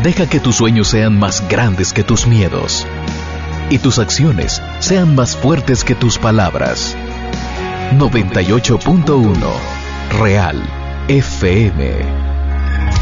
Deja que tus sueños sean más grandes que tus miedos y tus acciones sean más fuertes que tus palabras. 98.1 Real FM.